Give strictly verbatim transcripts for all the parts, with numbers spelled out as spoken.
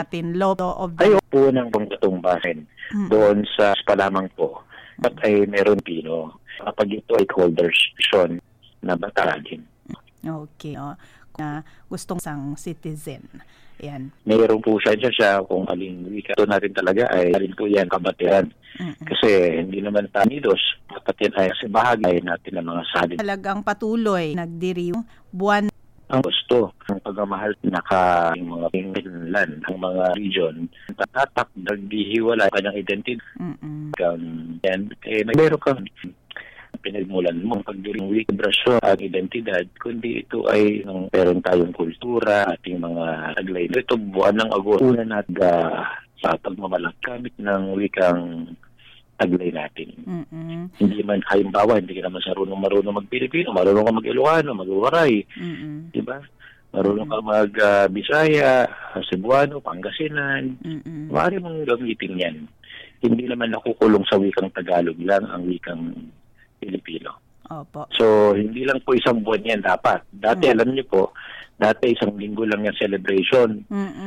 natin, law of Ay, the... po ng pangkatumbahin Mm. doon sa pa lamang po. At ay meron Pino. Kapag ito ay stakeholders na batalin. Okay. O, na gustong isang citizen. Yan. Mayroon po siya dyan siya kung aling wika. Ito natin talaga ay alin po yan kabatiran. Mm-mm. Kasi hindi naman tanidos. Dapat yan ay kasi bahagi natin ng mga salin. Talagang patuloy nagdiriw buwan. Ang gusto ng pagmamahal naka yung mga pinaglan, ang mga region, tatak, nagdihiwala kanyang identity. Mm-mm. Yan, eh, may meron kang pinagmulan mo pagdiring wikabrasyon at identidad, kundi ito ay ng meron tayong kultura, ating mga taglay. Ito buwan ng Agosto, una natin uh, sa pagmamalangkamit ng wikang taglay natin. Mm-mm. Hindi man halimbawa, hindi ka naman sarunong marunong mag-Pilipino, marunong ka mag-Ilocano, mag-Waray, di ba? Marunong ka mag-Bisaya, uh, Cebuano, Pangasinan, maaari mong gamitin yan. Hindi naman nakukulong sa wikang Tagalog lang ang wikang Pilipino. Opo. So, hindi lang po isang buwan yan dapat. Dati, mm. alam niyo po, dati isang linggo lang yung celebration.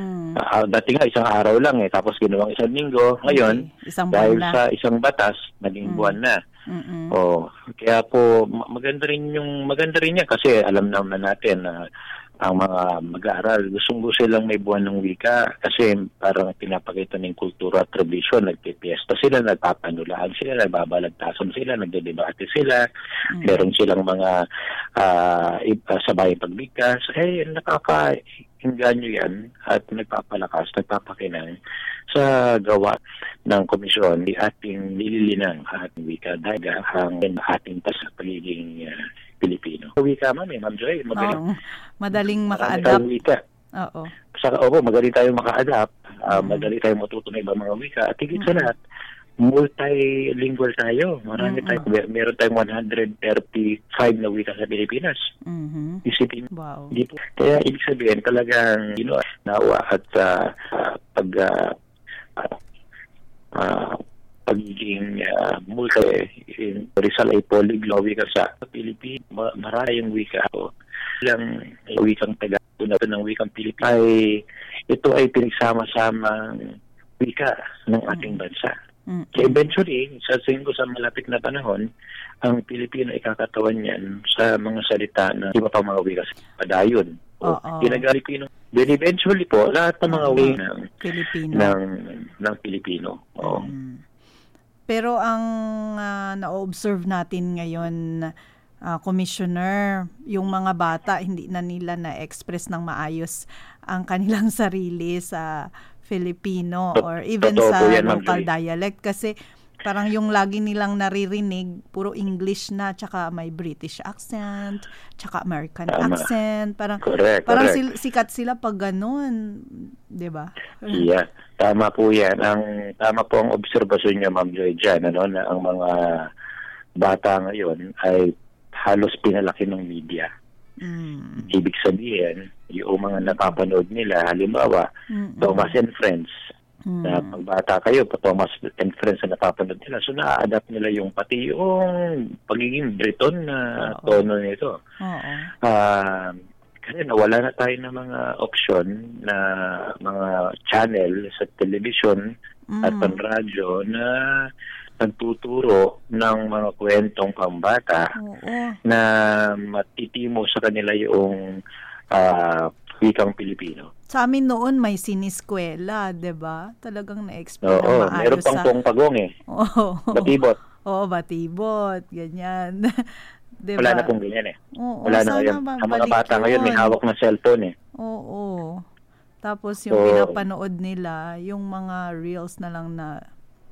Uh, dati nga isang araw lang eh, tapos ginawang isang linggo. Ngayon, okay. isang dahil na. sa isang batas, naging mm. buwan na. Mm-mm. Oh, kaya po maganda rin yung maganda rin yan kasi alam naman natin na uh, ang mga mag-aaral gustong-gusto silang may buwan ng wika kasi parang pinapakita ng kultura at tradisyon, nagpipiesta sila, nagpapanulaan sila, nagbabalagtasan sila, nagdedebate sila, mm. meron silang mga uh, sabayang pagbigkas. Eh, nakaka-inganyo yan at nagpapalakas, nagpapakinang sa gawa ng komisyon di ating nililinang ating wika dahil ang ating pas sa pagiging uh, Pilipino. Wika man eh, Ma'am Joy. Magaling, oh, madaling maka-adapt. Wika. Oo. Saka, opo, magaling tayong maka-adapt. Uh, mm. Magaling tayong matuto ng ibang mga wika. At higit sa lahat, multilingual tayo. Marami mm-hmm. tayo. Mer- meron tayong one hundred thirty-five na wika sa Pilipinas. Mm-hmm. Isipin. Wow. Dito. Kaya, ibig sabihin, talagang, you know, nawa at uh, uh, pag uh, uh, uh, pagiging uh, multi in Rizal ay polyglot wika sa Pilipinas. Marami yung wika ko. Ilang wikang Tagalog na ng wikang Pilipinas ay ito ay pinagsama-sama wika ng ating bansa. Mm-hmm. So eventually, sa tingin ko sa malapit na panahon, ang Pilipino ay kakatawan yan sa mga salita na iba pang mga wika sa padayon. O ginagamit Pilipino. Then eventually po, lahat ng mga wika ng Pilipino. ng, ng Pilipino. Oo. Mm-hmm. Pero ang uh, na-observe natin ngayon, uh, Commissioner, yung mga bata, hindi na nila na-express ng maayos ang kanilang sarili sa Filipino or even Totoo sa yan, local dialect. Kasi parang yung lagi nilang naririnig, puro English na, tsaka may British accent, tsaka American Tama. accent. Parang, correct, parang correct. Sil- sikat sila pag ganun. Diba? Yeah. Tama po yan. Ang, tama po ang obserbasyon niya, Ma'am Joy, dyan, ano, na ang mga bata ngayon ay halos pinalaki ng media. Mm. Ibig sabihin, yung mga napapanood nila, halimbawa, Mm-mm. Thomas and Friends, mm. na pagbata kayo, pa Thomas and Friends na napapanood nila, so na-adapt nila yung pati yung pagiging Briton na Oo. tono nito. Oo. Ah... Uh, Kasi nawala na tayo ng mga option na mga channel sa television mm. at panradyo na nagtuturo ng mga kwentong pambata Oo. na matitimo sa kanila yung uh, wikang Pilipino. Sa amin noon may siniskwela, 'di ba? Talagang na-explain na Oo, maayos meron pang sa... pong pagong eh. Oo. Batibot. Oo, batibot. Ganyan. Diba? Wala na pong ganyan eh. Oo, Wala na ngayon. Ang mga bata ngayon may hawak ng cellphone eh. Oo. Tapos yung so, pinapanood nila, yung mga reels na lang na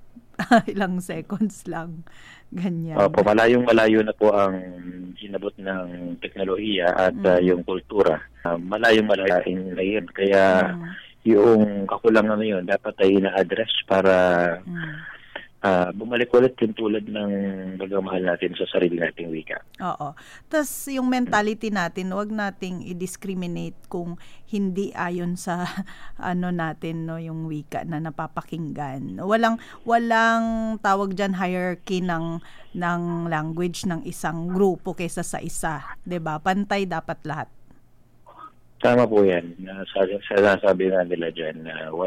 ilang seconds lang. Ganyan. Opo, malayong malayo na po ang hinabot ng teknolohiya at mm. uh, yung kultura. Uh, malayong malayo na yun. Kaya mm. yung kakulangan na yun, dapat ay ina-address para mm. Uh, bumalik ulit yung tulad ng pagmamahal natin sa sarili nating wika. Oo. Tapos yung mentality natin, wag nating i-discriminate kung hindi ayon sa ano natin, no, yung wika na napapakinggan. Walang walang tawag diyan hierarchy ng ng language ng isang grupo kaysa sa isa, 'di ba? Pantay dapat lahat. Tama po 'yan. Sabi, sabi na nila diyan na